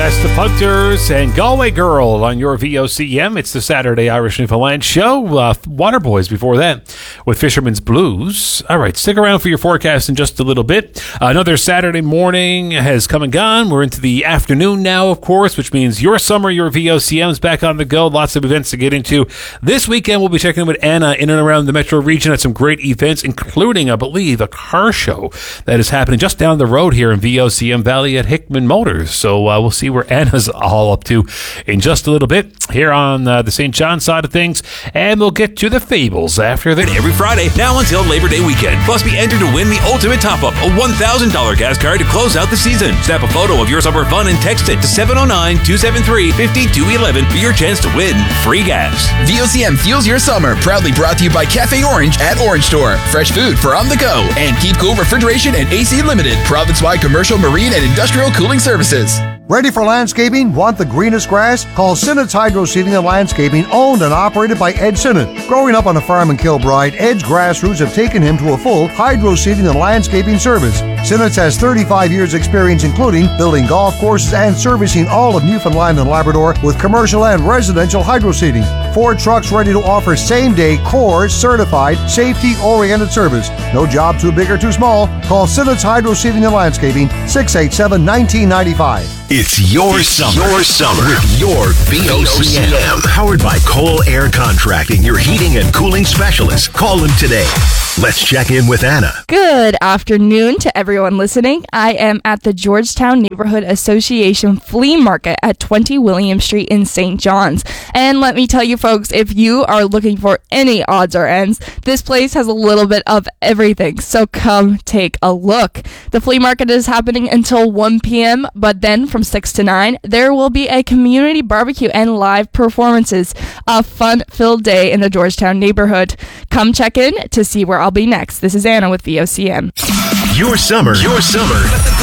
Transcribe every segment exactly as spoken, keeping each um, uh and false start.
That's the Punters and Galway Girl on your V O C M. It's the Saturday Irish Newfoundland show. Uh, Waterboys before that with Fisherman's Blues. All right, stick around for your forecast in just a little bit. Uh, another Saturday morning has come and gone. We're into the afternoon now, of course, which means your summer, your V O C M is back on the go. Lots of events to get into. This weekend, we'll be checking in with Anna in and around the metro region at some great events, including, I believe, a car show that is happening just down the road here in V O C M Valley at Hickman Motors. So uh, we'll see where Anna's all up to in just a little bit here on uh, the Saint John side of things, and we'll get to the fables after that. Every Friday, now until Labor Day weekend. Plus, be entered to win the ultimate top-up, a one thousand dollars gas card to close out the season. Snap a photo of your summer fun and text it to seven oh nine, two seven three, five two one one for your chance to win free gas. V O C M fuels your summer. Proudly brought to you by Cafe Orange at Orange Store. Fresh food for on the go. And Keep Cool Refrigeration and A C Limited. Province-wide commercial, marine, and industrial cooling services. Ready for landscaping? Want the greenest grass? Call Sinnott's Hydro Seeding and Landscaping, owned and operated by Ed Sinnott. Growing up on a farm in Kilbride, Ed's grassroots have taken him to a full hydro seeding and landscaping service. Sinnott's has thirty-five years experience, including building golf courses and servicing all of Newfoundland and Labrador with commercial and residential hydro seeding. Four trucks ready to offer same-day core certified safety-oriented service. No job too big or too small. Call Sinnott's Hydro Seeding and Landscaping, six eight seven, one nine nine five. It's your it's summer. Your summer With your V O C M. Powered by Cole Air Contracting, your heating and cooling specialist. Call them today. Let's check in with Anna. Good afternoon to everyone listening. I am at the Georgetown Neighborhood Association Flea Market at twenty William Street in Saint John's. And let me tell you folks, if you are looking for any odds or ends, this place has a little bit of everything. So come take a look. The flea market is happening until one p.m., but then from six to nine, there will be a community barbecue and live performances. A fun-filled day in the Georgetown neighborhood. Come check in to see where I'll be next. This is Anna with V O C M. Your summer. Your summer.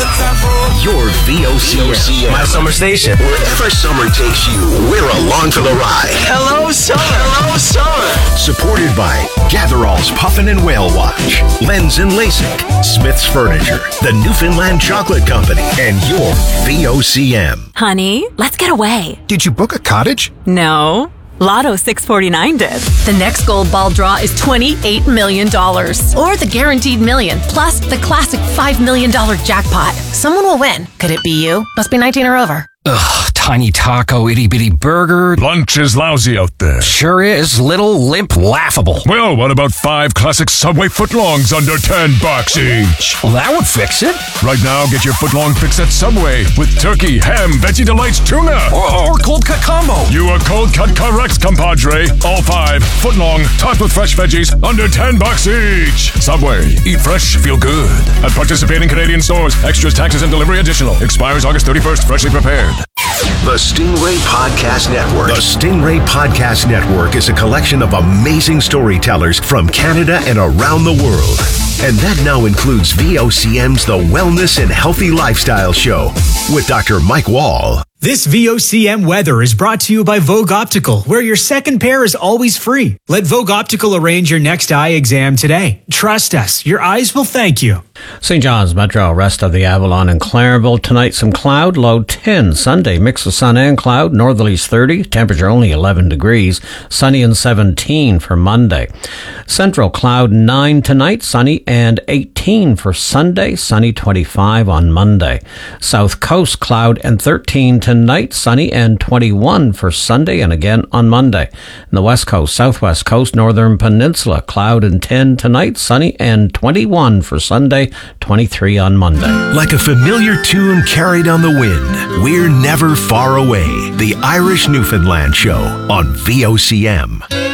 Your V O C M. My summer station. Wherever summer takes you, we're along for the ride. Hello, summer. Hello, summer. Supported by Gatherall's Puffin and Whale Watch, Lens and LASIK, Smith's Furniture, the Newfoundland Chocolate Company, and your V O C M. Honey, let's get away. Did you book a cottage? No. Lotto six forty-nine did. The next gold ball draw is twenty-eight million dollars. Or the guaranteed million, plus the classic five million dollars jackpot. Someone will win. Could it be you? Must be nineteen or over. Ugh, tiny taco, itty bitty burger. Lunch is lousy out there. Sure is. Little, limp, laughable. Well, what about five classic Subway footlongs under ten bucks each? Well, that would fix it. Right now, get your footlong fix at Subway with turkey, ham, Veggie Delights, tuna. Or, or cold cut combo. You are cold cut correct, compadre. All five footlong, topped with fresh veggies, under ten bucks each. Subway. Eat fresh, feel good. At participating Canadian stores. Extras, taxes, and delivery additional. Expires August thirty-first. Freshly prepared. The Stingray Podcast Network. The Stingray Podcast Network is a collection of amazing storytellers from Canada and around the world. And that now includes V O C M's The Wellness and Healthy Lifestyle Show with Doctor Mike Wall. This V O C M weather is brought to you by Vogue Optical, where your second pair is always free. Let Vogue Optical arrange your next eye exam today. Trust us, your eyes will thank you. Saint John's Metro, rest of the Avalon and Clareville. Tonight, some cloud, low ten. Sunday, mix of sun and cloud, northerlies thirty, temperature only eleven degrees. Sunny and seventeen for Monday. Central, cloud nine tonight, sunny and eighteen for Sunday, sunny twenty-five on Monday. South Coast, cloud and thirteen tonight, sunny and twenty-one for Sunday and again on Monday. In the West Coast, Southwest Coast, Northern Peninsula, cloud and ten tonight, sunny and twenty-one for Sunday, twenty-three on Monday. Like a familiar tune carried on the wind, we're never far away. The Irish Newfoundland Show on V O C M.